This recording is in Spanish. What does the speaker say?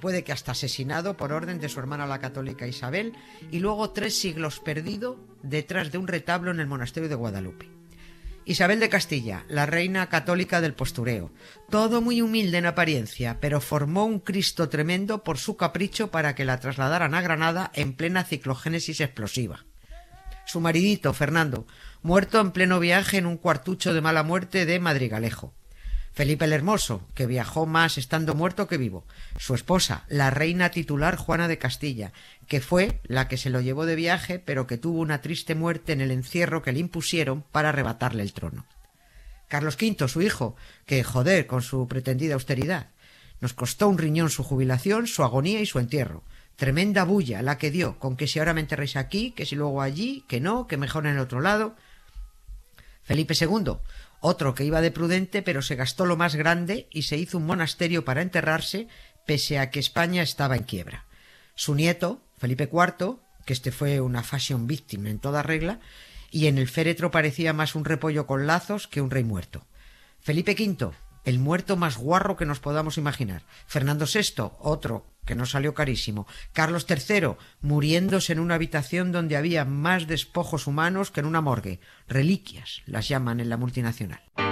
puede que hasta asesinado por orden de su hermana la católica Isabel, y luego 3 siglos perdido detrás de un retablo en el monasterio de Guadalupe. Isabel de Castilla, la reina católica del postureo, todo muy humilde en apariencia, pero formó un Cristo tremendo por su capricho para que la trasladaran a Granada en plena ciclogénesis explosiva. Su maridito, Fernando, muerto en pleno viaje en un cuartucho de mala muerte de Madrigalejo. Felipe el Hermoso, que viajó más estando muerto que vivo. Su esposa, la reina titular Juana de Castilla, que fue la que se lo llevó de viaje, pero que tuvo una triste muerte en el encierro que le impusieron para arrebatarle el trono. Carlos V, su hijo, que joder con su pretendida austeridad. Nos costó un riñón su jubilación, su agonía y su entierro. Tremenda bulla la que dio, con que si ahora me enterréis aquí, que si luego allí, que no, que mejor en el otro lado. Felipe II, otro que iba de prudente, pero se gastó lo más grande y se hizo un monasterio para enterrarse, pese a que España estaba en quiebra. Su nieto, Felipe IV, que este fue una fashion victim en toda regla, y en el féretro parecía más un repollo con lazos que un rey muerto. Felipe V, el muerto más guarro que nos podamos imaginar. Fernando VI, otro que nos salió carísimo. Carlos III, muriéndose en una habitación donde había más despojos humanos que en una morgue. Reliquias las llaman en la multinacional.